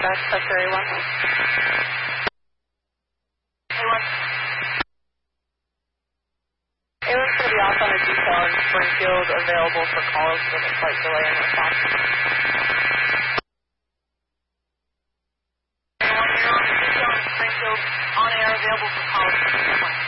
dispatch, sector A1. A1. A1's going to be off on a detail in Springfield, available for calls with a slight delay in response. A1, you're on a detail in Springfield, on air, available for calls.